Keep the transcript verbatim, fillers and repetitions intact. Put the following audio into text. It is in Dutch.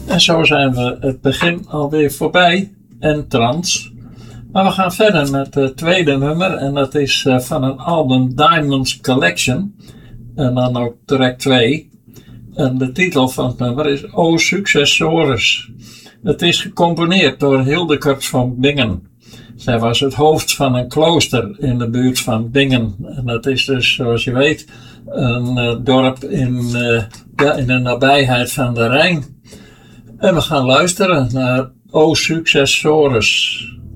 En zo zijn we het begin alweer voorbij en trans. Maar we gaan verder met het tweede nummer en dat is uh, van een album Diamonds Collection. En dan ook track twee. En de titel van het nummer is O Successoris. Het is gecomponeerd door Hildegard van Bingen. Zij was het hoofd van een klooster in de buurt van Bingen. En dat is dus, zoals je weet, een uh, dorp in, uh, ja, in de nabijheid van de Rijn. En we gaan luisteren naar O Successoris.